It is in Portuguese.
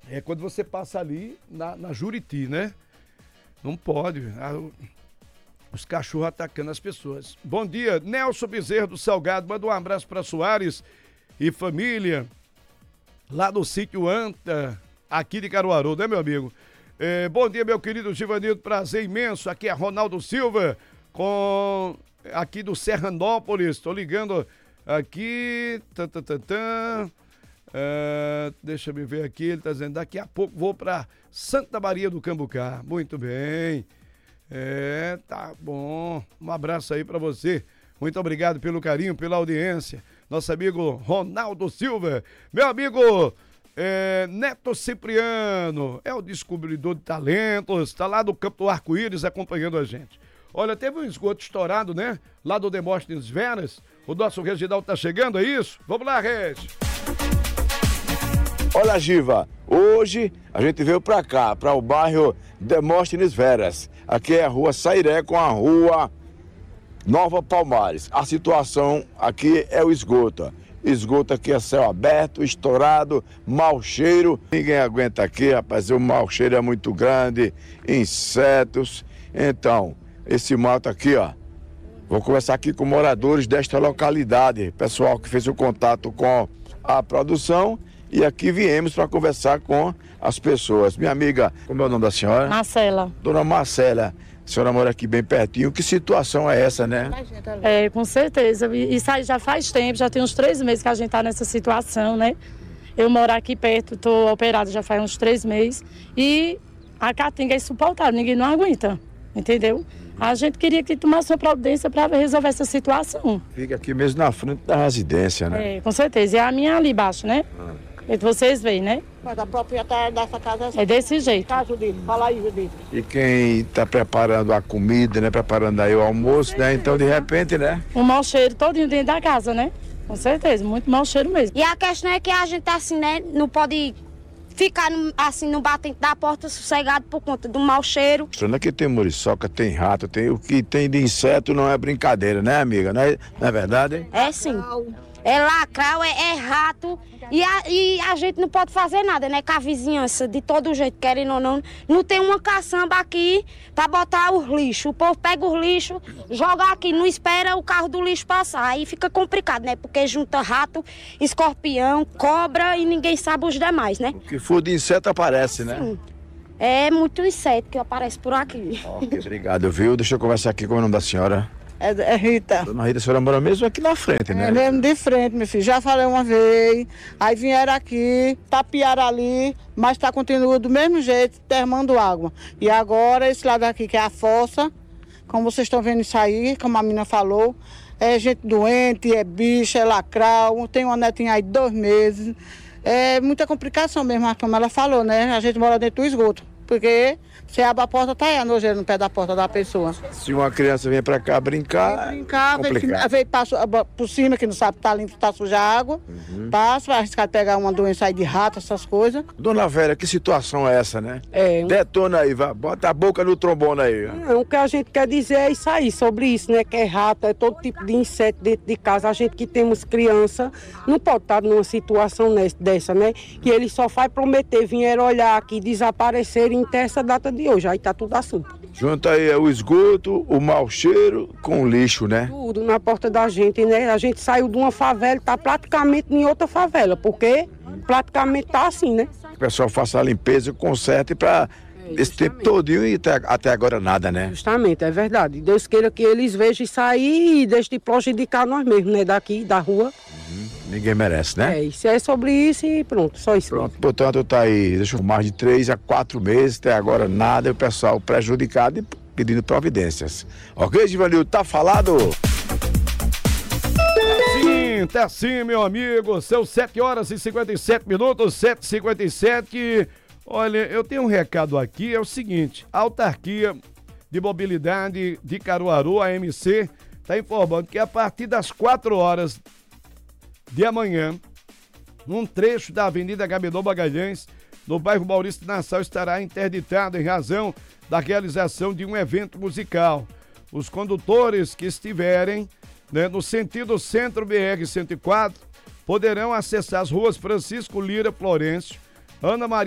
É quando você passa ali na Juriti, né? Não pode. Os cachorros atacando as pessoas. Bom dia, Nelson Bezerra do Salgado. Manda um abraço para Soares e família. Lá do sítio Anta, aqui de Caruaru, né, meu amigo? Bom dia, meu querido Givanildo. Prazer imenso. Aqui é Ronaldo Silva, aqui do Serranópolis. Estou ligando aqui. Deixa eu me ver aqui. Ele está dizendo: daqui a pouco vou para Santa Maria do Cambucá. Muito bem. Tá bom. Um abraço aí para você. Muito obrigado pelo carinho, pela audiência. Nosso amigo Ronaldo Silva. Meu amigo Neto Cipriano. É o descobridor de talentos. Está lá do Campo do Arco-Íris acompanhando a gente. Olha, teve um esgoto estourado, né? Lá do Demóstenes Veras. O nosso Reginaldo tá chegando, é isso? Vamos lá, Regi. Olha, Giva, hoje a gente veio pra cá, para o bairro Demóstenes Veras. Aqui é a rua Sairé com a rua Nova Palmares. A situação aqui é o esgoto. Esgoto aqui é céu aberto, estourado, mau cheiro. Ninguém aguenta aqui, rapaz, o mau cheiro é muito grande, insetos. Então, esse mato aqui, ó, vou conversar aqui com moradores desta localidade, pessoal que fez o contato com a produção. E aqui viemos para conversar com as pessoas. Minha amiga, como é o nome da senhora? Marcela. Dona Marcela, a senhora mora aqui bem pertinho. Que situação é essa, né? Com certeza. Isso aí já faz tempo, já tem uns 3 meses que a gente está nessa situação, né? Eu moro aqui perto, estou operada já faz uns 3 meses. E a caatinga é insuportável, ninguém não aguenta, entendeu? A gente queria que tomasse uma providência para resolver essa situação. Fica aqui mesmo na frente da residência, né? Com certeza. E a minha ali embaixo, né? Vocês veem, né? Mas a proprietária dessa casa é desse jeito. Tá, Judite? Fala aí, Judite. E quem está preparando a comida, né? Preparando aí o almoço, né? Então, de repente, né? Um mau cheiro todinho dentro da casa, né? Com certeza, muito mau cheiro mesmo. E a questão é que a gente assim, né? Não pode ficar assim no batente da porta sossegado por conta do mau cheiro. Aqui tem muriçoca, tem rato, tem o que tem de inseto não é brincadeira, né, amiga? Não é verdade? É sim. É lacral, é rato e a gente não pode fazer nada, né? Com a vizinhança, de todo jeito, querendo ou não. Não tem uma caçamba aqui pra botar os lixos. O povo pega os lixos, joga aqui, não espera o carro do lixo passar. Aí fica complicado, né? Porque junta rato, escorpião, cobra e ninguém sabe os demais, né? O que for de inseto aparece, né? Sim. É muito inseto que aparece por aqui. Ok, obrigado, viu? Deixa eu conversar aqui com o nome da senhora. É Rita. Dona Rita, a senhora mora mesmo aqui na frente, né? É mesmo de frente, meu filho. Já falei uma vez, aí vieram aqui, tapearam ali, mas continua do mesmo jeito, termando água. E agora esse lado aqui, que é a fossa, como vocês estão vendo isso aí, como a menina falou, é gente doente, é bicho, é lacral, tem uma netinha aí de 2 meses. É muita complicação mesmo, como ela falou, né? A gente mora dentro do esgoto, porque você abre a porta, tá aí a nojeira no pé da porta da pessoa. Se uma criança vem pra cá brincar, vem por cima, que não sabe se tá limpo, se tá suja a água, passa, vai arriscar pegar uma doença aí de rato, essas coisas. Dona Vera, que situação é essa, né? Detona aí, vai, bota a boca no trombone aí. O que a gente quer dizer é isso aí, sobre isso, né? Que é rato, é todo tipo de inseto dentro de casa. A gente que temos criança não pode estar numa situação dessa, né? Que ele só faz prometer, vieram olhar aqui, desaparecerem até essa data de hoje, aí tá tudo assim. Junta aí o esgoto, o mau cheiro com o lixo, né? Tudo na porta da gente, né? A gente saiu de uma favela e tá praticamente em outra favela, porque praticamente tá assim, né? O pessoal faça a limpeza, conserte para esse tempo todinho e até agora nada, né? Justamente, é verdade. Deus queira que eles vejam isso aí e deixem de prejudicar nós mesmos, né? Daqui, da rua. Ninguém merece, né? Isso é sobre isso e pronto, só isso. Pronto, portanto, tá aí, deixa eu mais de 3 a 4 meses, até agora nada, e o pessoal prejudicado e pedindo providências. Ok, Givanildo, tá falado? Tá sim, meu amigo, são 7h57, 7h57. Olha, eu tenho um recado aqui, é o seguinte: a Autarquia de Mobilidade de Caruaru, a AMC, está informando que a partir das 4 horas de amanhã, num trecho da Avenida Gabinô Magalhães, no bairro Maurício de Nassau, estará interditado em razão da realização de um evento musical. Os condutores que estiverem, no sentido Centro BR-104 poderão acessar as ruas Francisco Lira Florencio, Ana Maria